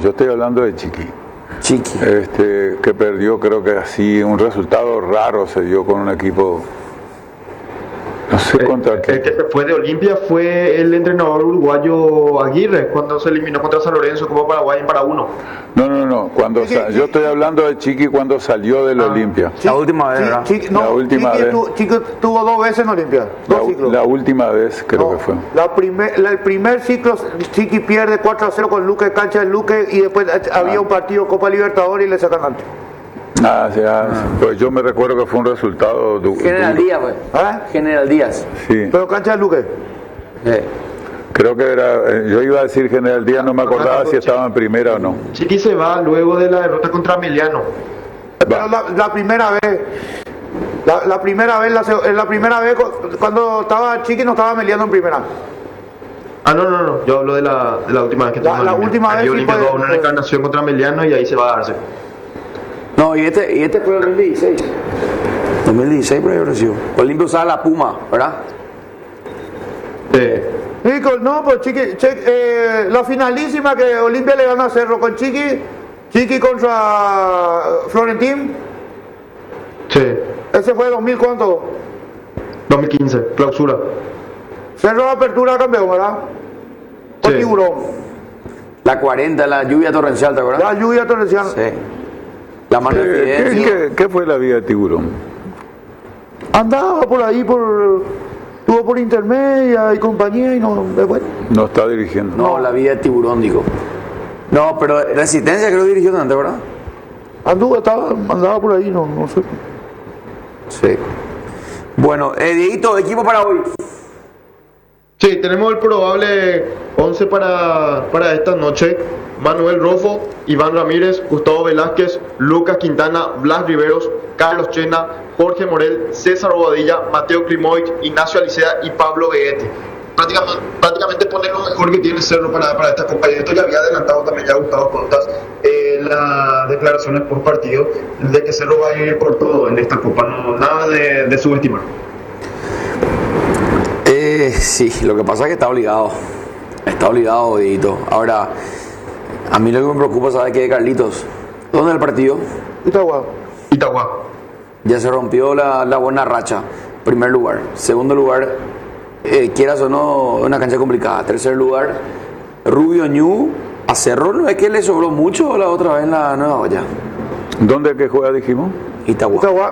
yo estoy hablando de Chiqui. Chiqui. Que perdió, creo que así, un resultado raro se dio con un equipo. No sé contra qué. El que se fue de Olimpia fue el entrenador uruguayo Aguirre, cuando se eliminó contra San Lorenzo como Paraguay en para uno. No. Yo estoy hablando de Chiqui cuando salió del Olimpia. La última vez, ¿verdad? La última vez. Chiqui tuvo 2 veces en Olimpia. 2 ciclos. La última vez creo que fue. El primer ciclo, Chiqui pierde 4-0 con Luque, cancha de Luque, y después había un partido Copa Libertadores y le sacan antes. Pues yo me recuerdo que fue un resultado General Díaz, pues. General Díaz. Sí. Pero cancha de Luque. Creo que era, yo iba a decir General Díaz, no me acordaba si estaba en primera o no. Chiqui se va luego de la derrota contra Emiliano. Pero la primera vez, la primera vez cuando estaba Chiqui no estaba Emiliano en primera. No. Yo hablo de la última vez que tuvo. La última vez sí Olimpia tuvo una reencarnación contra Emiliano y ahí se va a darse. No, y este fue el 2016. 2016 por ahí recibió. Olimpia usaba la Puma, ¿verdad? No, pues Chiqui, la finalísima que Olimpia le gana a Cerro con Chiqui contra Florentín. Sí. Ese fue 2000 ¿cuánto? 2015, clausura. Cerro Apertura campeón, ¿verdad? Con Sí. Tiburón. La 40, la lluvia torrencial, ¿te acuerdas? La lluvia torrencial. Sí. La mano de Fidel. ¿Qué fue la vida de Tiburón? Andaba por ahí, estuvo por Intermedia y compañía y no, después. No está dirigiendo. No, la vida de Tiburón, digo. No, pero Resistencia creo que dirigió antes, ¿verdad? Andaba por ahí, no sé. Sí. Bueno, Dieguito, equipo para hoy. Sí, tenemos el probable 11 para esta noche. Manuel Rofo, Iván Ramírez, Gustavo Velázquez, Lucas Quintana, Blas Riveros, Carlos Chena, Jorge Morel, César Bobadilla, Mateo Climoy, Ignacio Alicea y Pablo Veguete. Prácticamente poner lo mejor que tiene Cerro para esta Copa. Y esto ya había adelantado también ya Gustavo Contas las declaraciones por partido de que Cerro va a ir por todo en esta Copa, no, nada de subestimar. Sí, lo que pasa es que está obligado, Dieguito. Ahora, a mí lo que me preocupa, ¿sabes qué, Carlitos? ¿Dónde es el partido? Itagua. Ya se rompió la buena racha. Primer lugar. Segundo lugar, quieras o no, una cancha complicada. Tercer lugar, Rubio Ñu. A Cerro no es que le sobró mucho la otra vez en la Nueva Olla. ¿Dónde es que juega, dijimos? Itagua.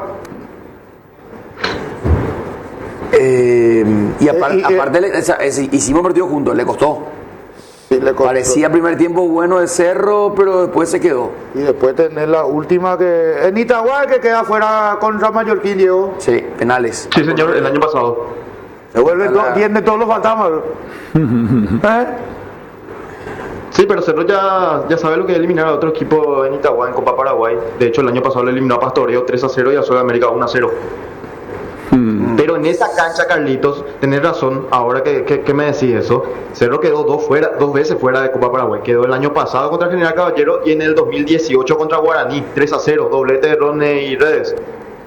Y aparte hicimos partido juntos, le costó. Sí, le costó. Parecía primer tiempo bueno de Cerro, pero después se quedó. Y después tener la última que... En Itagua que queda fuera contra Mallorquín, Diego. Sí, penales. Sí, señor, el año pasado. Se vuelve tiene todos los fantasmas. Sí, pero Cerro ya sabe lo que es eliminar a otro equipo en Itagua, en Copa Paraguay. De hecho, el año pasado le eliminó a Pastoreo 3-0 y a Sudamérica 1-0. Pero en esa cancha, Carlitos, tenés razón, ahora que me decís eso, Cerro quedó dos veces fuera de Copa Paraguay. Quedó el año pasado contra General Caballero y en el 2018 contra Guaraní, 3-0, doblete de Ronne y Redes.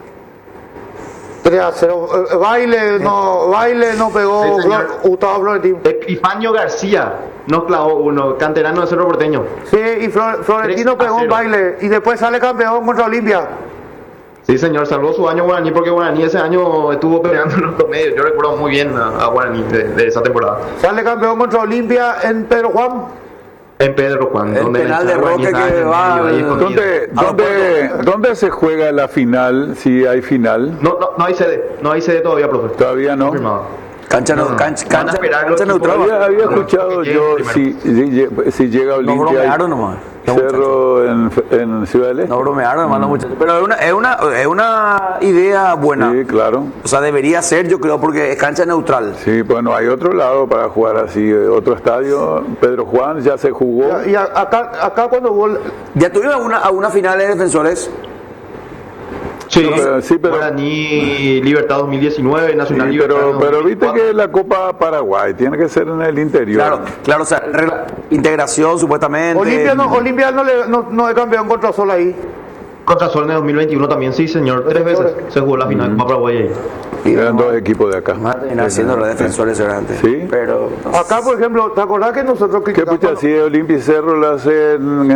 3-0. Baile no pegó. Sí, Gustavo Florentín. Epifanio García nos clavó uno, canterano de Cerro Porteño. Sí, y Florentino pegó un baile y después sale campeón contra Olimpia. Sí, señor, salvó su año Guaraní porque Guaraní ese año estuvo peleando en los promedios. Yo recuerdo muy bien a Guaraní de esa temporada. Sale campeón contra Olimpia en Pedro Juan. En Pedro Juan, El donde penal de Roque que va. ¿Dónde se juega la final, si hay final? No hay sede todavía, profe. Todavía no. Confirmado. Cancha neutral. Había escuchado yo si llega No Olimpia bromearon nomás. Cerro en Ciudad del Este. No bromearon nomás los muchachos. Pero es una idea buena. Sí, claro. O sea, debería ser, yo creo, porque es cancha neutral. Sí, bueno, hay otro lado para jugar así, otro estadio. Pedro Juan ya se jugó. Y acá cuando hubo... ¿Ya tuvieron alguna final de defensores? Sí, pero Guaraní, Libertad 2019, Nacional sí, Libertad. pero viste que la Copa Paraguay tiene que ser en el interior. Claro, o sea, integración supuestamente. Olimpia no es campeón contra Sol ahí. Contra Sol en 2021 también, sí, señor. 3 veces se jugó la final de Copa Paraguay ahí. Eran dos equipos de acá. Haciendo los defensores antes. Sí. Pero Acá, por ejemplo, ¿te acordás que nosotros ¿Qué criticamos? pucha, si Olimpia y Cerro la hacen